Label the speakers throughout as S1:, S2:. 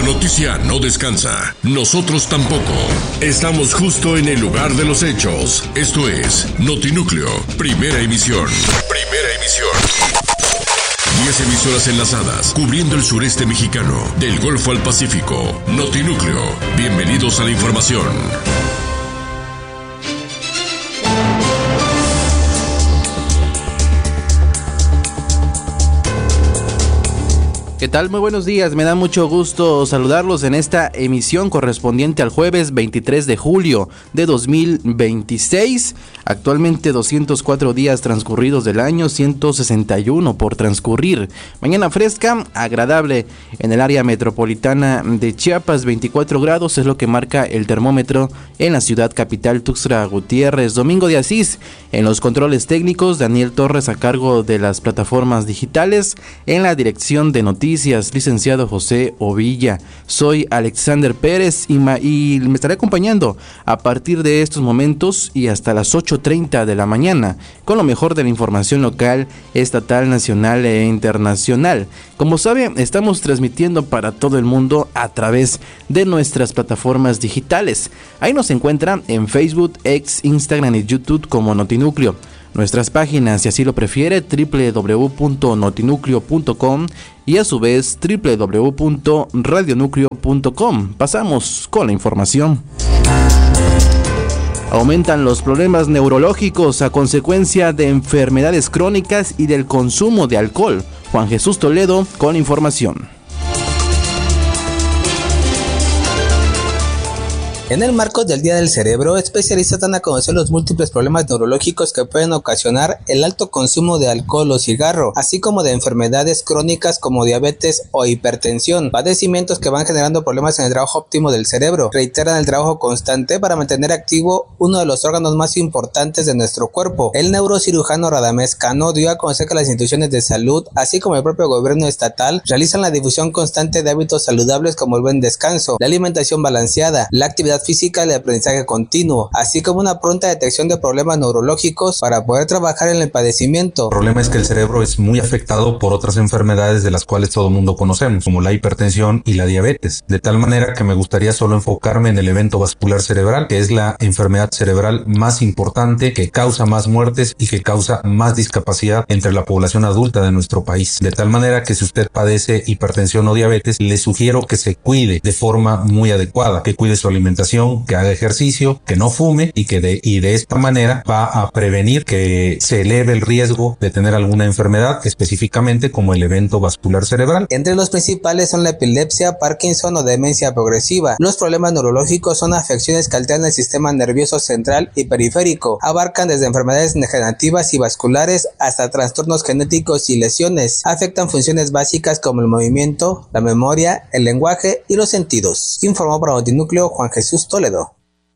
S1: noticia no descansa. Nosotros tampoco. Estamos justo en el lugar de los hechos. Esto es Notinúcleo, primera emisión. Primera emisión. 10 emisoras enlazadas, cubriendo el sureste mexicano, del Golfo al Pacífico. Notinúcleo. Bienvenidos a la información.
S2: ¿Qué tal? Muy buenos días, me da mucho gusto saludarlos en esta emisión correspondiente al jueves 23 de julio de 2026. Actualmente 204 días transcurridos del año, 161 por transcurrir. Mañana fresca, agradable en el área metropolitana de Chiapas, 24 grados es lo que marca el termómetro en la ciudad capital Tuxtla Gutiérrez. Domingo de Asís, en los controles técnicos, Daniel Torres a cargo de las plataformas digitales, en la dirección de noticias, licenciado José Ovilla. Soy Alexander Pérez y me estaré acompañando a partir de estos momentos y hasta las 8:30 de la mañana con lo mejor de la información local, estatal, nacional e internacional. Como sabe, estamos transmitiendo para todo el mundo a través de nuestras plataformas digitales. Ahí nos encuentran en Facebook, X, Instagram y YouTube como Notinúcleo. Nuestras páginas, si así lo prefiere, www.notinucleo.com y a su vez www.radionucleo.com. Pasamos con la información. Aumentan los problemas neurológicos a consecuencia de enfermedades crónicas y del consumo de alcohol. Juan Jesús Toledo con la información.
S3: En el marco del Día del Cerebro, especialistas dan a conocer los múltiples problemas neurológicos que pueden ocasionar el alto consumo de alcohol o cigarro, así como de enfermedades crónicas como diabetes o hipertensión, padecimientos que van generando problemas en el trabajo óptimo del cerebro. Reiteran el trabajo constante para mantener activo uno de los órganos más importantes de nuestro cuerpo. El neurocirujano Radamés Cano dio a conocer que las instituciones de salud, así como el propio gobierno estatal, realizan la difusión constante de hábitos saludables como el buen descanso, la alimentación balanceada, la actividad física y el aprendizaje continuo, así como una pronta detección de problemas neurológicos para poder trabajar en el padecimiento.
S4: El problema es que el cerebro es muy afectado por otras enfermedades de las cuales todo el mundo conocemos, como la hipertensión y la diabetes, de tal manera que me gustaría solo enfocarme en el evento vascular cerebral, que es la enfermedad cerebral más importante, que causa más muertes y que causa más discapacidad entre la población adulta de nuestro país. De tal manera que si usted padece hipertensión o diabetes, le sugiero que se cuide de forma muy adecuada, que cuide su alimentación, que haga ejercicio, que no fume y de esta manera va a prevenir que se eleve el riesgo de tener alguna enfermedad, específicamente como el evento vascular cerebral.
S3: Entre los principales son la epilepsia, Parkinson o demencia progresiva. Los problemas neurológicos son afecciones que alteran el sistema nervioso central y periférico. Abarcan desde enfermedades degenerativas y vasculares hasta trastornos genéticos y lesiones. Afectan funciones básicas como el movimiento, la memoria, el lenguaje y los sentidos. Informó para Notinúcleo Juan Jesús Toledo.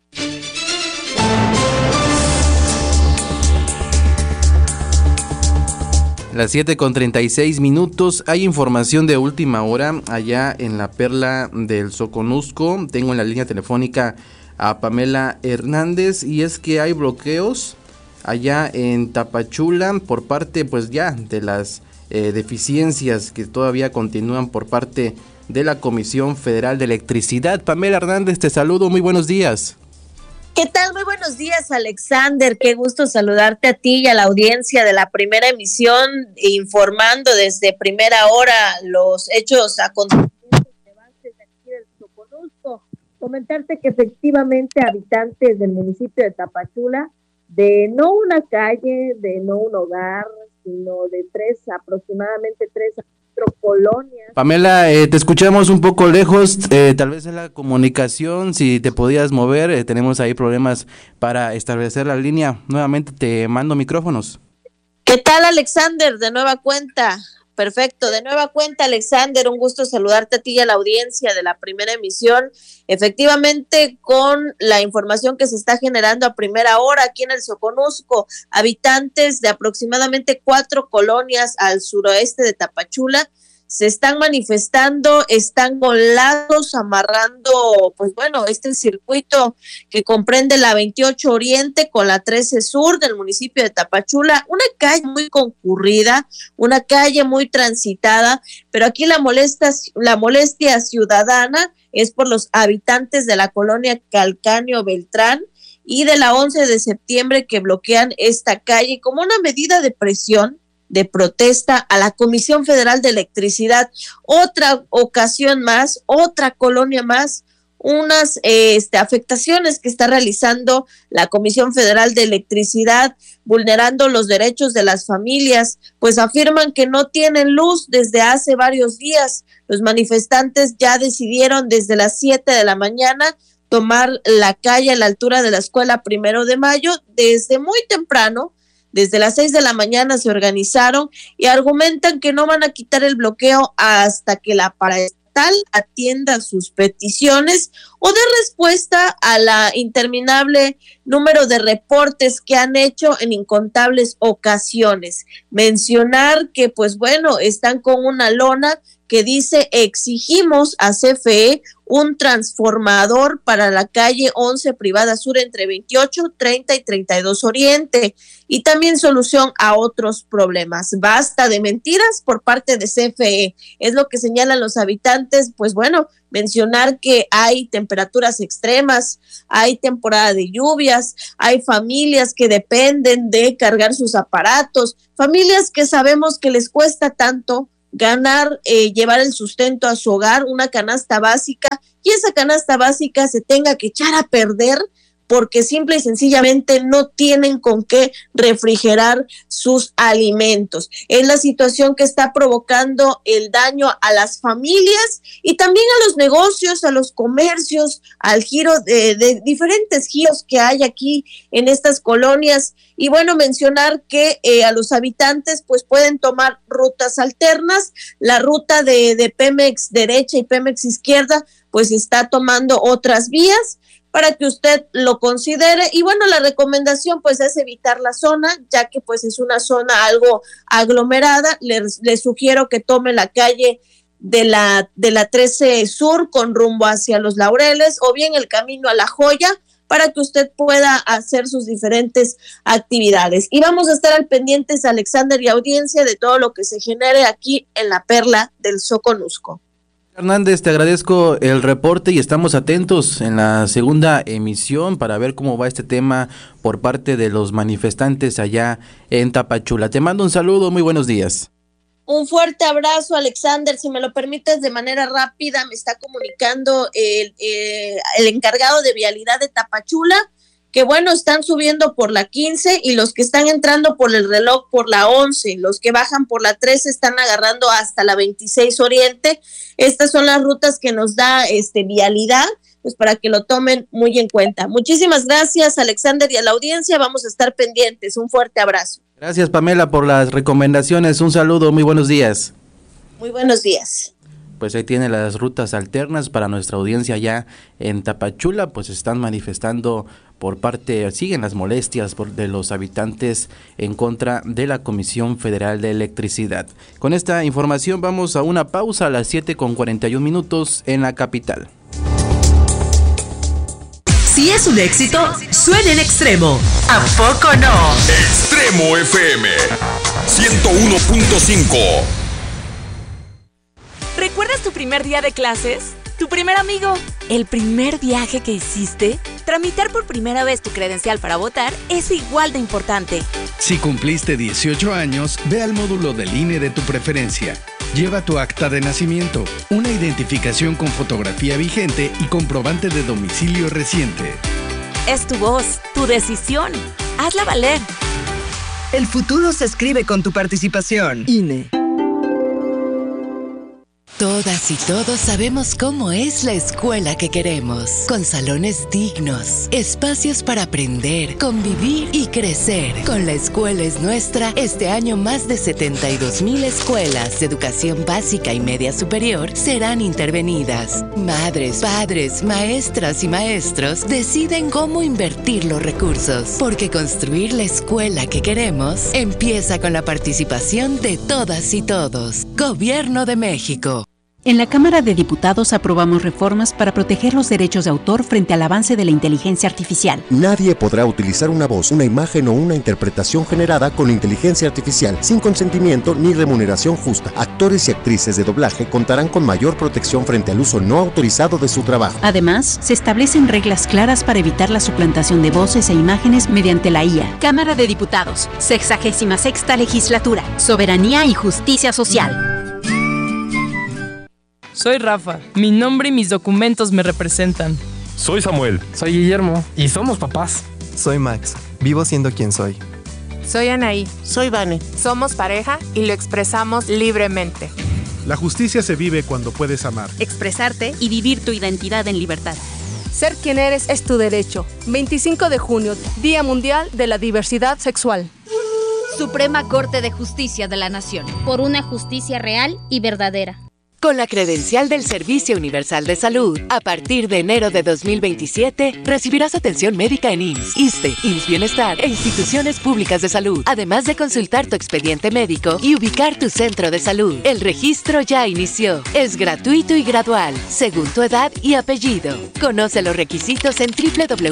S2: Las 7:36. Hay información de última hora allá en la Perla del Soconusco. Tengo en la línea telefónica a Pamela Hernández y es que hay bloqueos allá en Tapachula por parte pues ya de las deficiencias que todavía continúan por parte de la Comisión Federal de Electricidad. Pamela Hernández, te saludo, muy buenos días.
S5: ¿Qué tal? Muy buenos días, Alexander. Qué gusto saludarte a ti y a la audiencia de la primera emisión, informando desde primera hora los hechos acontecidos relevantes de aquí del Soconusco. Comentarte que efectivamente habitantes del municipio de Tapachula, de no una calle, de no un hogar, sino de aproximadamente tres colonias.
S2: Pamela, te escuchamos un poco lejos, tal vez es la comunicación, si te podías mover, tenemos ahí problemas para establecer la línea. Nuevamente te mando micrófonos.
S5: ¿Qué tal, Alexander? De nueva cuenta. Perfecto, de nueva cuenta, Alexander, un gusto saludarte a ti y a la audiencia de la primera emisión. Efectivamente, con la información que se está generando a primera hora aquí en el Soconusco, habitantes de aproximadamente 4 colonias al suroeste de Tapachula se están manifestando, están con lazos amarrando, pues bueno, este circuito que comprende la 28 Oriente con la 13 Sur del municipio de Tapachula, una calle muy concurrida, una calle muy transitada, pero aquí la molestia ciudadana es por los habitantes de la colonia Calcáneo Beltrán y de la 11 de septiembre que bloquean esta calle como una medida de presión, de protesta a la Comisión Federal de Electricidad. Otra ocasión más, otra colonia más, unas afectaciones que está realizando la Comisión Federal de Electricidad, vulnerando los derechos de las familias, pues afirman que no tienen luz desde hace varios días. Los manifestantes ya decidieron desde las 7 de la mañana tomar la calle a la altura de la escuela 1 de Mayo, desde muy temprano. Desde las 6 de la mañana se organizaron y argumentan que no van a quitar el bloqueo hasta que la paraestatal atienda sus peticiones o dé respuesta a la interminable número de reportes que han hecho en incontables ocasiones. Mencionar que, pues bueno, están con una lona que dice: exigimos a CFE un transformador para la calle 11 Privada Sur entre 28, 30 y 32 Oriente, y también solución a otros problemas. Basta de mentiras por parte de CFE, es lo que señalan los habitantes. Pues bueno, mencionar que hay temperaturas extremas, hay temporada de lluvias, hay familias que dependen de cargar sus aparatos, familias que sabemos que les cuesta tanto ganar, llevar el sustento a su hogar, una canasta básica, y esa canasta básica se tenga que echar a perder porque simple y sencillamente no tienen con qué refrigerar sus alimentos. Es la situación que está provocando el daño a las familias y también a los negocios, a los comercios, al giro de diferentes giros que hay aquí en estas colonias. Y bueno, mencionar que a los habitantes pues pueden tomar rutas alternas. La ruta de Pemex derecha y Pemex izquierda pues está tomando otras vías para que usted lo considere. Y bueno, la recomendación pues es evitar la zona, ya que pues es una zona algo aglomerada. Les sugiero que tome la calle de la 13 Sur con rumbo hacia Los Laureles o bien el camino a La Joya, para que usted pueda hacer sus diferentes actividades. Y vamos a estar al pendientes, Alexander y audiencia, de todo lo que se genere aquí en la Perla del Soconusco.
S2: Hernández, te agradezco el reporte y estamos atentos en la segunda emisión para ver cómo va este tema por parte de los manifestantes allá en Tapachula. Te mando un saludo, muy buenos días.
S5: Un fuerte abrazo, Alexander. Si me lo permites de manera rápida, me está comunicando el encargado de vialidad de Tapachula, que bueno, están subiendo por la 15 y los que están entrando por el reloj por la 11, los que bajan por la 13 están agarrando hasta la 26 Oriente. Estas son las rutas que nos da vialidad, pues para que lo tomen muy en cuenta. Muchísimas gracias, Alexander, y a la audiencia vamos a estar pendientes. Un fuerte abrazo.
S2: Gracias, Pamela, por las recomendaciones. Un saludo, muy buenos días.
S5: Muy buenos días.
S2: Pues ahí tiene las rutas alternas para nuestra audiencia allá en Tapachula, pues están manifestando siguen las molestias de los habitantes en contra de la Comisión Federal de Electricidad. Con esta información vamos a una pausa a las 7:41 en la capital.
S6: Si es un éxito, suena en Extremo. ¿A poco no?
S1: Extremo FM 101.5.
S7: ¿Recuerdas tu primer día de clases? ¿Tu primer amigo? ¿El primer viaje que hiciste? Tramitar por primera vez tu credencial para votar es igual de importante.
S8: Si cumpliste 18 años, ve al módulo del INE de tu preferencia. Lleva tu acta de nacimiento, una identificación con fotografía vigente y comprobante de domicilio reciente.
S7: Es tu voz, tu decisión. Hazla valer.
S6: El futuro se escribe con tu participación. INE.
S9: Todas y todos sabemos cómo es la escuela que queremos, con salones dignos, espacios para aprender, convivir y crecer. Con La Escuela es Nuestra, este año más de 72,000 escuelas de educación básica y media superior serán intervenidas. Madres, padres, maestras y maestros deciden cómo invertir los recursos, porque construir la escuela que queremos empieza con la participación de todas y todos. Gobierno de México.
S10: En la Cámara de Diputados aprobamos reformas para proteger los derechos de autor frente al avance de la inteligencia artificial.
S11: Nadie podrá utilizar una voz, una imagen o una interpretación generada con inteligencia artificial sin consentimiento ni remuneración justa. Actores y actrices de doblaje contarán con mayor protección frente al uso no autorizado de su trabajo.
S10: Además, se establecen reglas claras para evitar la suplantación de voces e imágenes mediante la IA.
S12: Cámara de Diputados, 66ª Legislatura, Soberanía y Justicia Social.
S13: Soy Rafa, mi nombre y mis documentos me representan.
S14: Soy Samuel.
S15: Soy Guillermo y somos papás.
S16: Soy Max, vivo siendo quien soy.
S17: Soy Anaí.
S18: Soy Vane.
S17: Somos pareja y lo expresamos libremente.
S19: La justicia se vive cuando puedes amar,
S12: expresarte y vivir tu identidad en libertad.
S20: Ser quien eres es tu derecho. 25 de junio, Día Mundial de la Diversidad Sexual.
S12: Suprema Corte de Justicia de la Nación.
S21: Por una justicia real y verdadera.
S9: Con la credencial del Servicio Universal de Salud, a partir de enero de 2027, recibirás atención médica en IMSS, ISSSTE, IMSS Bienestar e instituciones públicas de salud, además de consultar tu expediente médico y ubicar tu centro de salud. El registro ya inició. Es gratuito y gradual, según tu edad y apellido. Conoce los requisitos en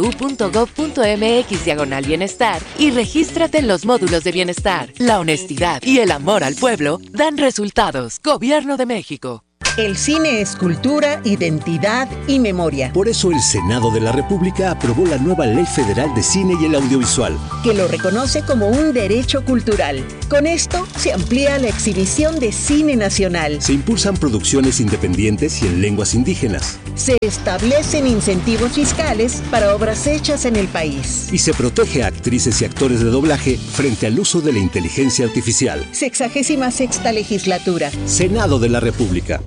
S9: www.gov.mx/bienestar y regístrate en los módulos de bienestar. La honestidad y el amor al pueblo dan resultados. Gobierno de México.
S22: El cine es cultura, identidad y memoria.
S23: Por eso el Senado de la República aprobó la nueva Ley Federal de Cine y el Audiovisual,
S22: que lo reconoce como un derecho cultural. Con esto se amplía la exhibición de cine nacional.
S23: Se impulsan producciones independientes y en lenguas indígenas.
S22: Se establecen incentivos fiscales para obras hechas en el país.
S23: Y se protege a actrices y actores de doblaje frente al uso de la inteligencia artificial.
S22: 66ª Legislatura.
S23: Senado de la República.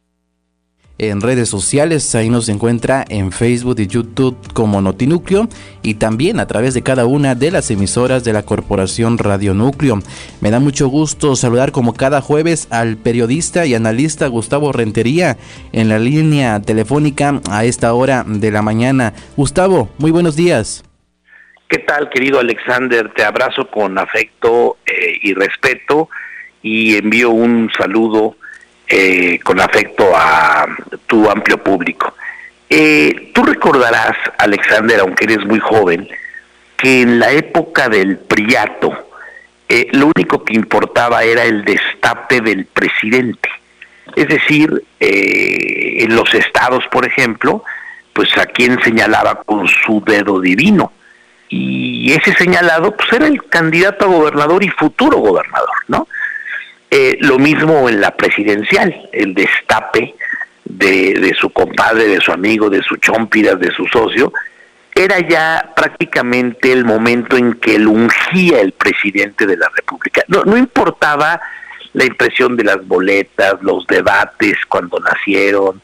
S2: En redes sociales, ahí nos encuentra en Facebook y YouTube como Notinúcleo y también a través de cada una de las emisoras de la Corporación Radio Núcleo. Me da mucho gusto saludar como cada jueves al periodista y analista Gustavo Rentería en la línea telefónica a esta hora de la mañana. Gustavo, muy buenos días.
S24: ¿Qué tal, querido Alexander? Te abrazo con afecto y respeto y envío un saludo con afecto a tu amplio público. Tú recordarás, Alexander, aunque eres muy joven, que en la época del priato, lo único que importaba era el destape del presidente. Es decir, en los estados, por ejemplo, pues a quien señalaba con su dedo divino. Y ese señalado, pues era el candidato a gobernador y futuro gobernador, ¿no? Lo mismo en la presidencial, el destape de su compadre, de su amigo, de su chómpira, de su socio, era ya prácticamente el momento en que lo ungía el presidente de la República. No importaba la impresión de las boletas, los debates cuando nacieron,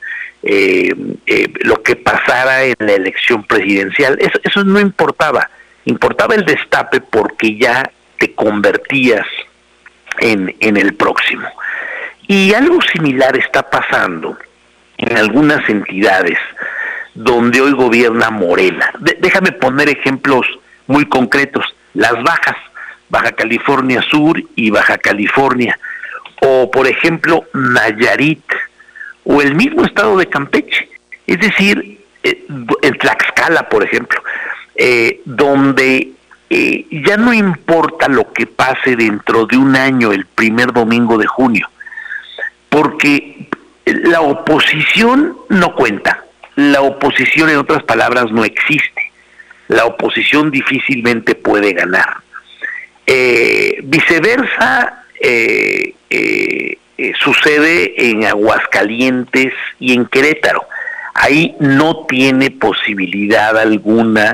S24: lo que pasara en la elección presidencial, eso no importaba. Importaba el destape porque ya te convertías en el próximo. Y algo similar está pasando en algunas entidades donde hoy gobierna Morena. Déjame poner ejemplos muy concretos. Las Baja California Sur y Baja California, o por ejemplo Nayarit, o el mismo estado de Campeche, es decir, en Tlaxcala, por ejemplo, donde ya no importa lo que pase dentro de un año, el primer domingo de junio, porque la oposición no cuenta. La oposición, en otras palabras, no existe. La oposición difícilmente puede ganar. Viceversa, sucede en Aguascalientes y en Querétaro. Ahí no tiene posibilidad alguna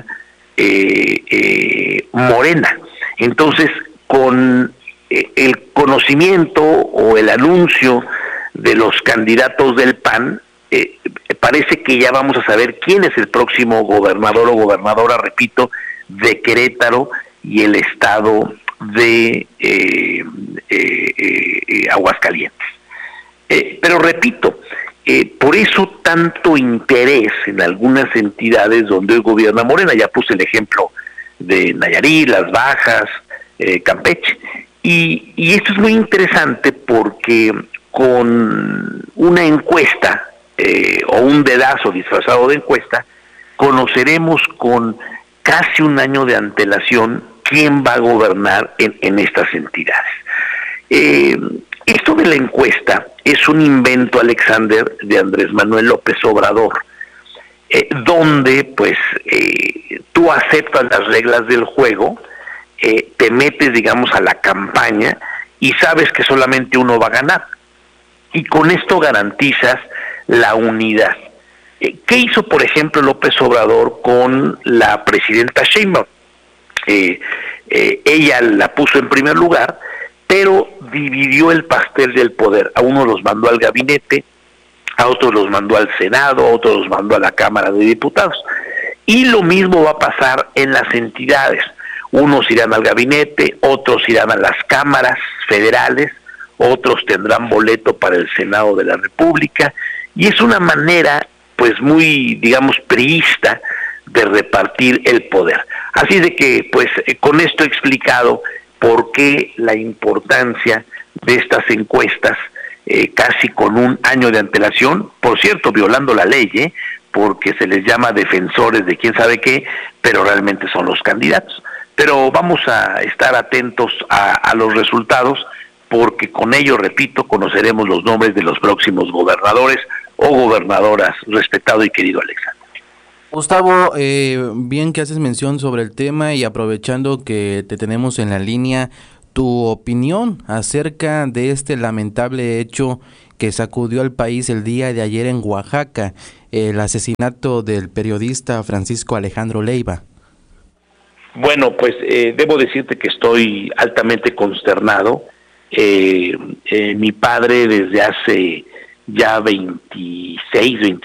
S24: Morena. Entonces, con el conocimiento o el anuncio de los candidatos del PAN, parece que ya vamos a saber quién es el próximo gobernador o gobernadora, repito, de Querétaro y el estado de Aguascalientes. Pero repito, por eso tanto interés en algunas entidades donde hoy gobierna Morena. Ya puse el ejemplo de Nayarit, Las Bajas, Campeche. Y esto es muy interesante porque con una encuesta o un dedazo disfrazado de encuesta, conoceremos con casi un año de antelación quién va a gobernar en estas entidades. Esto de la encuesta es un invento, Alexander, de Andrés Manuel López Obrador, donde pues tú aceptas las reglas del juego, te metes, digamos, a la campaña y sabes que solamente uno va a ganar. Y con esto garantizas la unidad. ¿Qué hizo, por ejemplo, López Obrador con la presidenta Sheinbaum? Ella la puso en primer lugar, pero dividió el pastel del poder. A unos los mandó al gabinete, a otros los mandó al Senado, a otros los mandó a la Cámara de Diputados. Y lo mismo va a pasar en las entidades. Unos irán al gabinete, otros irán a las cámaras federales, otros tendrán boleto para el Senado de la República, y es una manera, pues muy, digamos, priista de repartir el poder. Así de que, pues, con esto he explicado por qué la importancia de estas encuestas, casi con un año de antelación, por cierto, violando la ley, porque se les llama defensores de quién sabe qué, pero realmente son los candidatos. Pero vamos a estar atentos a los resultados, porque con ello, repito, conoceremos los nombres de los próximos gobernadores o gobernadoras, respetado y querido Alexander.
S2: Gustavo, bien que haces mención sobre el tema y aprovechando que te tenemos en la línea, tu opinión acerca de este lamentable hecho que sacudió al país el día de ayer en Oaxaca, el asesinato del periodista Francisco Alejandro Leiva.
S24: Bueno, pues debo decirte que estoy altamente consternado. Mi padre desde hace ya 26